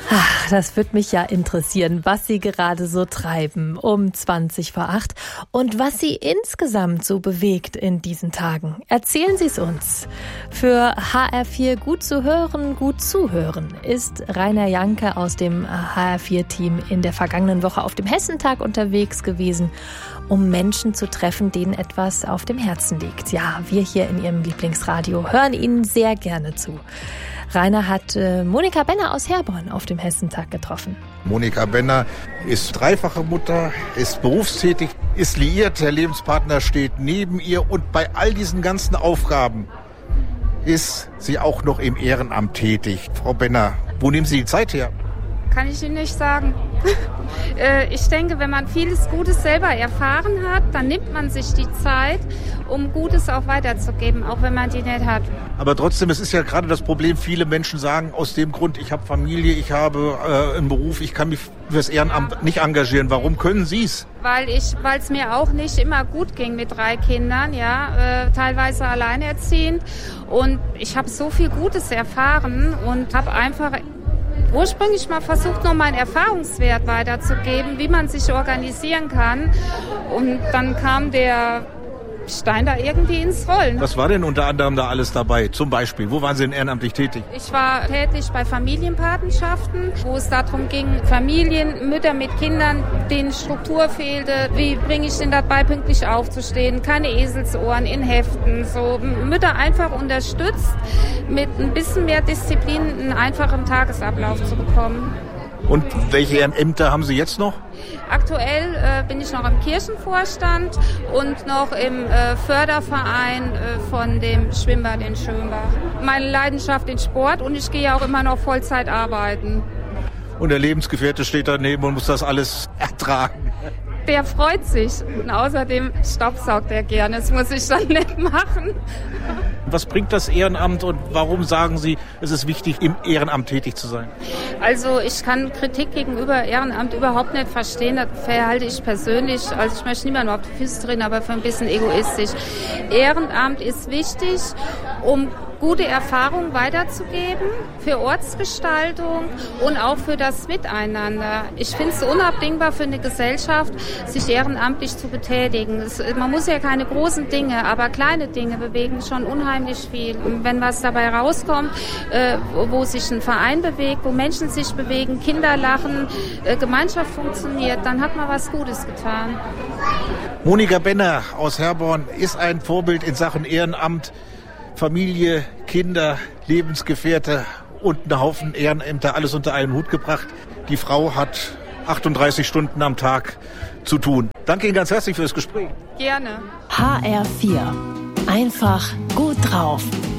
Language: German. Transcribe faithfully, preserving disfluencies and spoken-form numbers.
Ach, das würde mich ja interessieren, was Sie gerade so treiben um zwanzig vor acht und was Sie insgesamt so bewegt in diesen Tagen. Erzählen Sie es uns. Für H R vier gut zu hören, gut zuhören ist Rainer Janke aus dem H R vier Team in der vergangenen Woche auf dem Hessentag unterwegs gewesen, um Menschen zu treffen, denen etwas auf dem Herzen liegt. Ja, wir hier in Ihrem Lieblingsradio hören Ihnen sehr gerne zu. Rainer hat äh, Monika Benner aus Herborn auf dem Hessentag getroffen. Monika Benner ist dreifache Mutter, ist berufstätig, ist liiert, der Lebenspartner steht neben ihr und bei all diesen ganzen Aufgaben ist sie auch noch im Ehrenamt tätig. Frau Benner, wo nehmen Sie die Zeit her? Kann ich Ihnen nicht sagen. Ich denke, wenn man vieles Gutes selber erfahren hat, dann nimmt man sich die Zeit, um Gutes auch weiterzugeben, auch wenn man die nicht hat. Aber trotzdem, es ist ja gerade das Problem, viele Menschen sagen aus dem Grund, ich habe Familie, ich habe äh, einen Beruf, ich kann mich für das Ehrenamt nicht engagieren. Warum können Sie es? Weil ich, weil es mir auch nicht immer gut ging mit drei Kindern, ja, äh, teilweise alleinerziehend. Und ich habe so viel Gutes erfahren und habe einfach ursprünglich mal versucht, noch meinen Erfahrungswert weiterzugeben, wie man sich organisieren kann. Und dann kam der Stein da irgendwie ins Rollen. Was war denn unter anderem da alles dabei? Zum Beispiel, wo waren Sie denn ehrenamtlich tätig? Ich war tätig bei Familienpatenschaften, wo es darum ging, Familien, Mütter mit Kindern, denen Struktur fehlte. Wie bringe ich denn dabei, pünktlich aufzustehen? Keine Eselsohren in Heften. So Mütter einfach unterstützt, mit ein bisschen mehr Disziplin einen einfachen Tagesablauf zu bekommen. Und welche Ämter haben Sie jetzt noch? Aktuell äh, bin ich noch im Kirchenvorstand und noch im äh, Förderverein äh, von dem Schwimmbad in Schönbach. Meine Leidenschaft in Sport und ich gehe auch immer noch Vollzeit arbeiten. Und der Lebensgefährte steht daneben und muss das alles ertragen. Der freut sich und außerdem staubsaugt er gerne. Das muss ich dann nicht machen. Was bringt das Ehrenamt und warum sagen Sie, es ist wichtig, im Ehrenamt tätig zu sein? Also ich kann Kritik gegenüber Ehrenamt überhaupt nicht verstehen. Das verhalte ich persönlich. Also ich möchte niemanden auf die Füße drehen, aber für ein bisschen egoistisch. Ehrenamt ist wichtig, um gute Erfahrungen weiterzugeben für Ortsgestaltung und auch für das Miteinander. Ich finde es unabdingbar für eine Gesellschaft, sich ehrenamtlich zu betätigen. Es, man muss ja keine großen Dinge, aber kleine Dinge bewegen schon unheimlich viel. Und wenn was dabei rauskommt, äh, wo, wo sich ein Verein bewegt, wo Menschen sich bewegen, Kinder lachen, äh, Gemeinschaft funktioniert, dann hat man was Gutes getan. Monika Benner aus Herborn ist ein Vorbild in Sachen Ehrenamt. Familie, Kinder, Lebensgefährte und einen Haufen Ehrenämter, alles unter einen Hut gebracht. Die Frau hat achtunddreißig Stunden am Tag zu tun. Danke Ihnen ganz herzlich für das Gespräch. Gerne. H R vier. Einfach gut drauf.